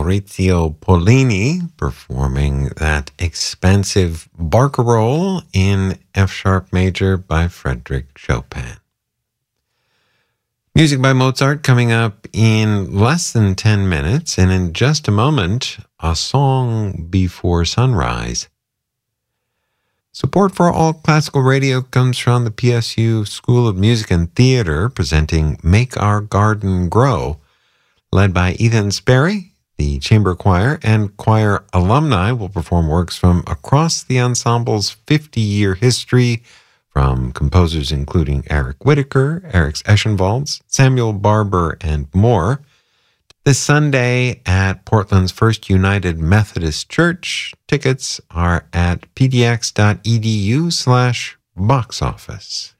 Maurizio Pollini performing that expansive barcarolle in F-sharp major by Frédéric Chopin. Music by Mozart coming up in less than 10 minutes, and in just a moment, A Song Before Sunrise. Support for All Classical Radio comes from the PSU School of Music and Theater, presenting Make Our Garden Grow, led by Ethan Sperry. The chamber choir and choir alumni will perform works from across the ensemble's 50-year history, from composers including Eric Whitacre, Eric Eschenwalds, Samuel Barber, and more. This Sunday at Portland's First United Methodist Church. Tickets are at pdx.edu/box office.